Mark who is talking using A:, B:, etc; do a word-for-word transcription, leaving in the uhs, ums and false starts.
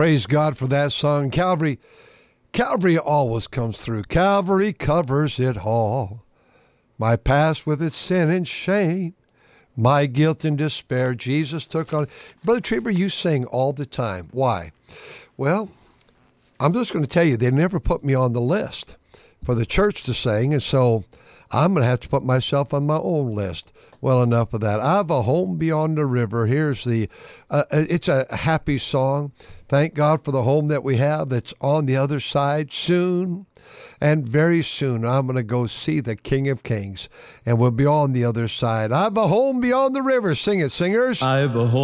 A: Praise God for that song. Calvary, Calvary always comes through. Calvary covers it all. My past with its sin and shame, my guilt and despair, Jesus took on. Brother Trieber, you sing all the time. Why? Well, I'm just going to tell you, they never put me on the list for the church to sing, and so I'm going to have to put myself on my own list. Well, enough of that. I have a home beyond the river. Here's the, uh, it's a happy song. Thank God for the home that we have that's on the other side. Soon and very soon, I'm going to go see the King of Kings, and we'll be on the other side. I have a home beyond the river. Sing it, singers.
B: I have a home.